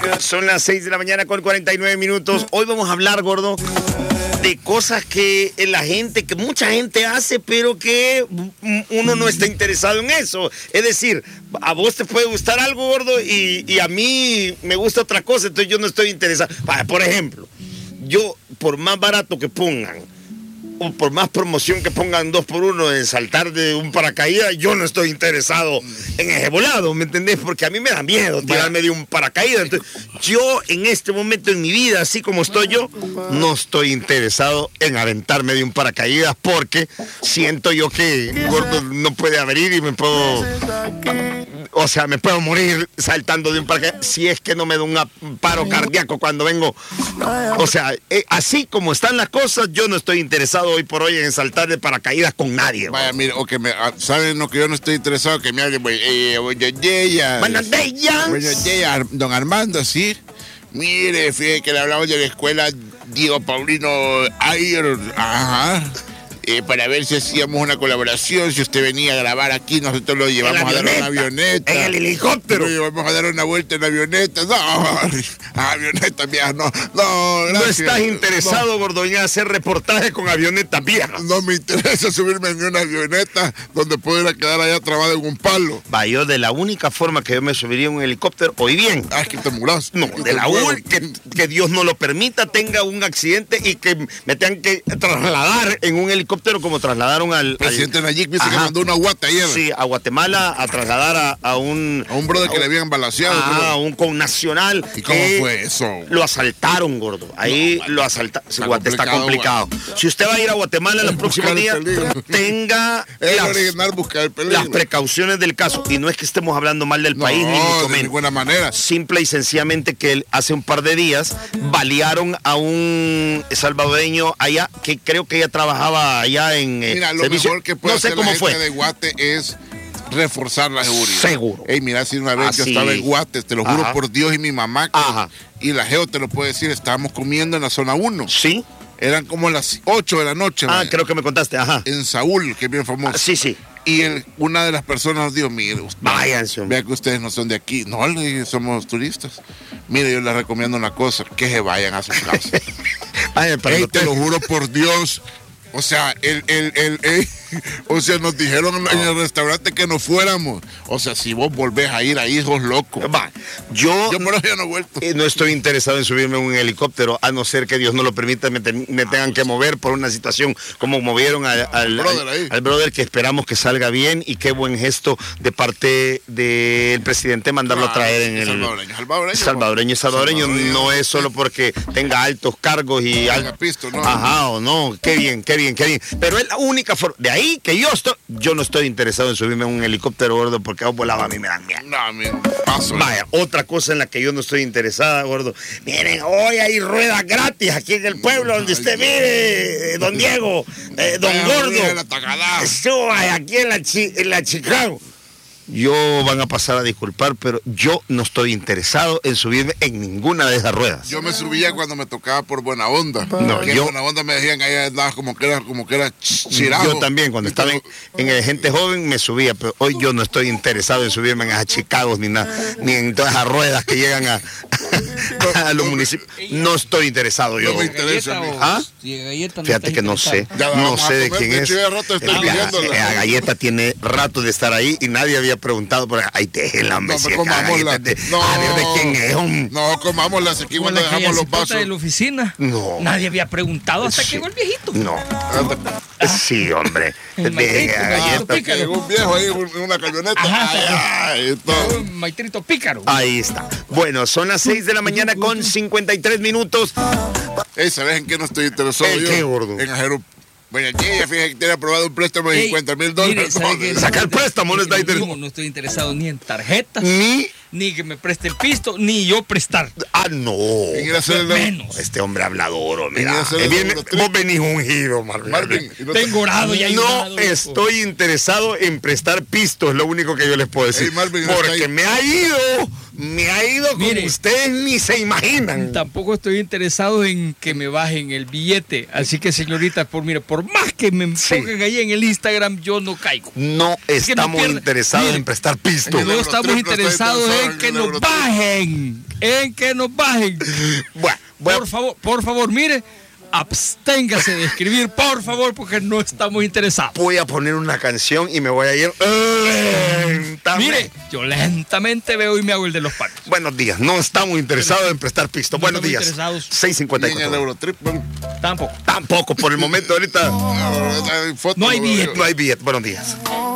Son las 6 de la mañana con 49 minutos. Hoy vamos a hablar, gordo, de cosas que que mucha gente hace, pero que uno no está interesado en eso. Es decir, a vos te puede gustar algo, gordo, y a mí me gusta otra cosa, entonces yo no estoy interesado. Por ejemplo, yo, por más barato que pongan, o por más promoción que pongan 2x1 en saltar de un paracaídas, yo no estoy interesado en ese volado, ¿me entendés? Porque a mí me da miedo tirarme de un paracaídas. Entonces, yo en este momento en mi vida, así como estoy yo, no estoy interesado en aventarme de un paracaídas porque siento yo que gordo no puede abrir y me puedo morir saltando de un paracaídas si es que no me da un paro cardíaco cuando vengo. O sea, así como están las cosas, yo no estoy interesado hoy por hoy en saltar de paracaídas con nadie. Vaya, mire, o que ¿saben lo que yo no estoy interesado? Que me hable, buenos días, don Armando, sí. Mire, fíjate que le hablamos de la escuela Diego Paulino Ayer, para ver si hacíamos una colaboración, si usted venía a grabar aquí, nosotros lo llevamos a dar una avioneta. En el helicóptero. Lo llevamos a dar una vuelta en la avioneta. No, avioneta vieja, no, gracias. No estás interesado, gordo, en hacer reportajes con avionetas viejas. No me interesa subirme en una avioneta donde pudiera quedar allá trabado en un palo. Yo de la única forma que yo me subiría en un helicóptero, hoy bien. Es que te muras. No, de la única, que Dios no lo permita, tenga un accidente y que me tengan que trasladar en un helicóptero como trasladaron al presidente Nayib, dice que mandó una guata ayer. Sí, a Guatemala a trasladar a un brother que le habían balaceado. A un connacional. ¿Y cómo fue eso? Lo asaltaron, gordo. Ahí lo asaltaron. Está complicado. Si usted va a ir a Guatemala los próximos días, tenga las precauciones del caso. Y no es que estemos hablando mal del país, ni mucho menos. De ninguna manera. Simple y sencillamente que hace un par de días balearon a un salvadoreño allá, que creo que ella trabajaba allá en mira, lo servicio. mejor que puede hacer cómo la gente de Guate es reforzar la seguridad. Seguro. Mira, si una vez yo estaba en Guate, te lo juro por Dios y mi mamá, y la geo te lo puede decir, estábamos comiendo en la zona 1. Sí. Eran como las 8 de la noche. Creo que me contaste, en Saúl, que es bien famoso. Sí. Y una de las personas nos dijo, mire, váyanse, vea que ustedes no son de aquí. No, le dije, somos turistas. Mire, yo les recomiendo una cosa, que se vayan a sus casas. Te lo juro por Dios. O sea, nos dijeron en el restaurante que nos fuéramos. O sea, si vos volvés a ir ahí, sos loco. Yo por eso ya no he vuelto. No estoy interesado en subirme en un helicóptero, a no ser que Dios no lo permita, me tengan que mover por una situación como movieron al brother, que esperamos que salga bien, y qué buen gesto de parte del presidente mandarlo a traer en el salvadoreño. No es solo porque tenga altos cargos y qué bien. Pero es la única forma. De ahí que yo no estoy interesado en subirme en un helicóptero, gordo, porque vos volaba, a mí me dan miedo. Paso. Vaya, otra cosa en la que yo no estoy interesada, gordo. Miren, hoy hay ruedas gratis aquí en el pueblo donde usted vive, don Diego, don Gordo. Suba aquí en la Chicago. Van a pasar a disculpar, pero yo no estoy interesado en subirme en ninguna de esas ruedas. Yo me subía cuando me tocaba por Buena Onda. Buena Onda me decían que ahí andaba como que era chirado. Yo también, cuando estaba en el gente joven, me subía, pero hoy yo no estoy interesado en subirme en esas Chicagos ni nada, ni en todas esas ruedas que llegan a los municipios. No estoy interesado yo. No me interesa. Fíjate que no sé. No sé de quién es. La galleta tiene rato de estar ahí y nadie había preguntado, pero ahí déjenla, hombre. Comámosla. ¿De quién es? No, comámosla, aquí cuando dejamos los vasos. De la oficina. No. Nadie había preguntado hasta que llegó el viejito. No. Sí, hombre. Llegó un viejo ahí en una camioneta. Un maitrito pícaro. Ahí está. Bueno, son las 6 de la mañana con 53 minutos. ¿Sabes en qué no estoy interesado yo? ¿Qué, gordo? En Ajero. Bueno, ya fíjate que tiene aprobado un préstamo de $50,000. Saca el préstamo, no está interesado. No estoy interesado ni en tarjetas, ni que me preste el pisto, ni yo prestar. No. Menos. Este hombre hablador, mira. Vos venís ungido, Marvin. Tengo orado y no estoy interesado en prestar pisto, es lo único que yo les puedo decir. Marvin, porque me ha ido Me ha ido como ustedes ni se imaginan. Tampoco estoy interesado en que me bajen el billete. Así que, señorita, por más que me pongan ahí en el Instagram, yo no caigo. No estamos interesados en prestar pisto. No estamos interesados en que nos bajen. En que nos bajen. Bueno, por favor, mire. Absténgase de escribir, por favor, porque no estamos interesados. Voy a poner una canción y me voy a ir lentamente. Mire, yo lentamente veo y me hago el de los pacos. Buenos días, no estamos interesados en prestar pisto. No Buenos días. 6:54. Tampoco. Tampoco, por el momento ahorita. No hay billete. No hay billete. Buenos días.